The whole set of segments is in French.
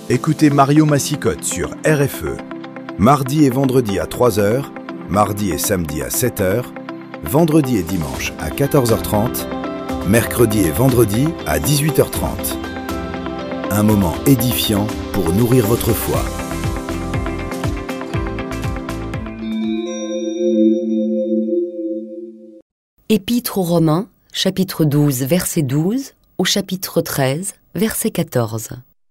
Écoutez Mario Massicotte sur RFE. Mardi et vendredi à 3h, mardi et samedi à 7h, vendredi et dimanche à 14h30, mercredi et vendredi à 18h30. Un moment édifiant pour nourrir votre foi. Épître aux Romains, chapitre 12, verset 12, au chapitre 13, verset 14.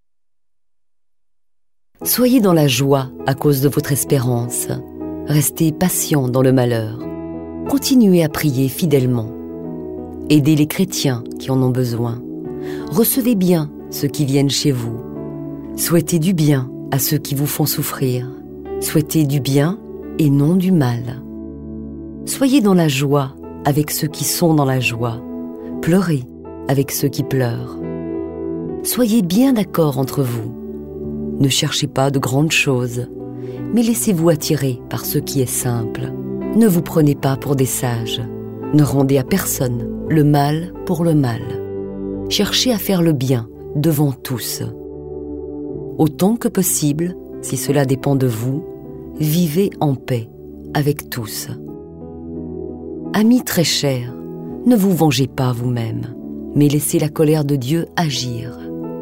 Soyez dans la joie à cause de votre espérance. Restez patient dans le malheur. Continuez à prier fidèlement. Aidez les chrétiens qui en ont besoin. Recevez bien ceux qui viennent chez vous. Souhaitez du bien à ceux qui vous font souffrir. Souhaitez du bien et non du mal. Soyez dans la joie avec ceux qui sont dans la joie. Pleurez avec ceux qui pleurent. Soyez bien d'accord entre vous. Ne cherchez pas de grandes choses, mais laissez-vous attirer par ce qui est simple. Ne vous prenez pas pour des sages. Ne rendez à personne le mal pour le mal. Cherchez à faire le bien devant tous. Autant que possible, si cela dépend de vous, vivez en paix avec tous. Amis très chers, ne vous vengez pas vous-même, mais laissez la colère de Dieu agir.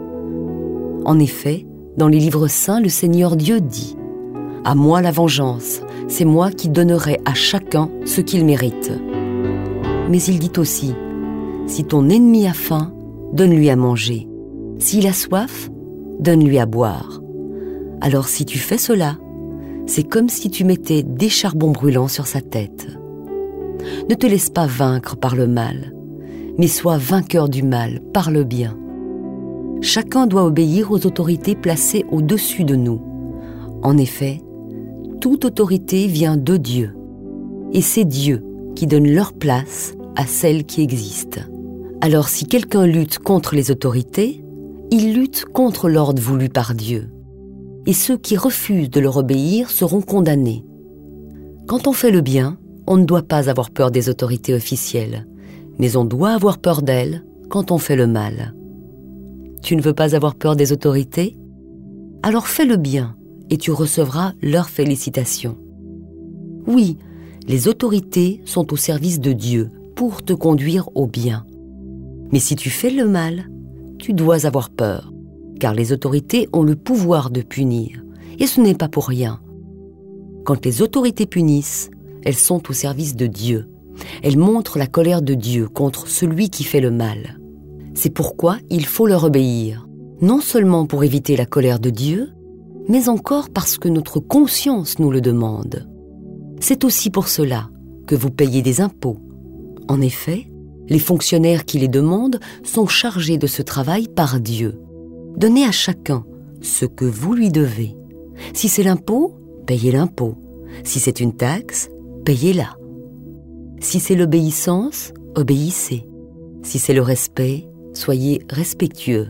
En effet, dans les livres saints, le Seigneur Dieu dit « À moi la vengeance, c'est moi qui donnerai à chacun ce qu'il mérite. » Mais il dit aussi « Si ton ennemi a faim, donne-lui à manger. S'il a soif, donne-lui à boire. Alors si tu fais cela, c'est comme si tu mettais des charbons brûlants sur sa tête. Ne te laisse pas vaincre par le mal, mais sois vainqueur du mal par le bien. Chacun doit obéir aux autorités placées au-dessus de nous. En effet, toute autorité vient de Dieu, et c'est Dieu qui donne leur place à celles qui existent. Alors si quelqu'un lutte contre les autorités, il lutte contre l'ordre voulu par Dieu. Et ceux qui refusent de leur obéir seront condamnés. Quand on fait le bien, on ne doit pas avoir peur des autorités officielles, mais on doit avoir peur d'elles quand on fait le mal. Tu ne veux pas avoir peur des autorités? Alors fais le bien et tu recevras leurs félicitations. Oui, les autorités sont au service de Dieu pour te conduire au bien. Mais si tu fais le mal, tu dois avoir peur, car les autorités ont le pouvoir de punir, et ce n'est pas pour rien. Quand les autorités punissent, elles sont au service de Dieu. Elles montrent la colère de Dieu contre celui qui fait le mal. C'est pourquoi il faut leur obéir, non seulement pour éviter la colère de Dieu, mais encore parce que notre conscience nous le demande. C'est aussi pour cela que vous payez des impôts. En effet, les fonctionnaires qui les demandent sont chargés de ce travail par Dieu. Donnez à chacun ce que vous lui devez. Si c'est l'impôt, payez l'impôt. Si c'est une taxe, payez-la. Si c'est l'obéissance, obéissez. Si c'est le respect, soyez respectueux.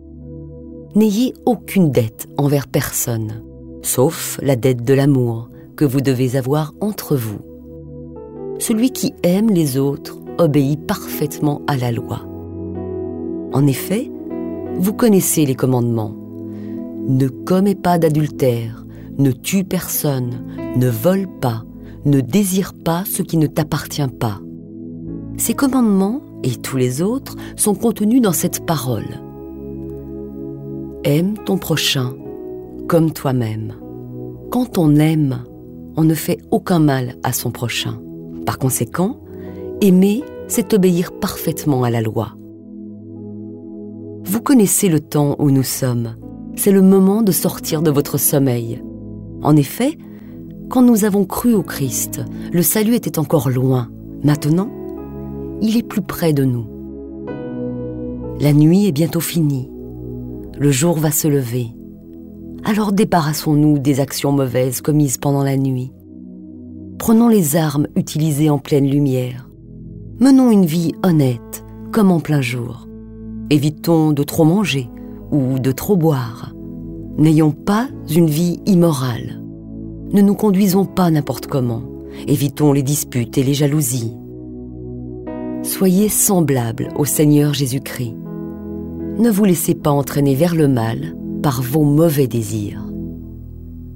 N'ayez aucune dette envers personne, sauf la dette de l'amour que vous devez avoir entre vous. Celui qui aime les autres obéit parfaitement à la loi. En effet, vous connaissez les commandements. Ne commets pas d'adultère, ne tue personne, ne vole pas, ne désire pas ce qui ne t'appartient pas. Ces commandements et tous les autres sont contenus dans cette parole. Aime ton prochain comme toi-même. Quand on aime, on ne fait aucun mal à son prochain. Par conséquent, aimer, c'est obéir parfaitement à la loi. Vous connaissez le temps où nous sommes. C'est le moment de sortir de votre sommeil. En effet, quand nous avons cru au Christ, le salut était encore loin. Maintenant, il est plus près de nous. La nuit est bientôt finie. Le jour va se lever. Alors débarrassons-nous des actions mauvaises commises pendant la nuit. Prenons les armes utilisées en pleine lumière. Menons une vie honnête, comme en plein jour. Évitons de trop manger ou de trop boire. N'ayons pas une vie immorale. Ne nous conduisons pas n'importe comment. Évitons les disputes et les jalousies. Soyez semblables au Seigneur Jésus-Christ. Ne vous laissez pas entraîner vers le mal, par vos mauvais désirs.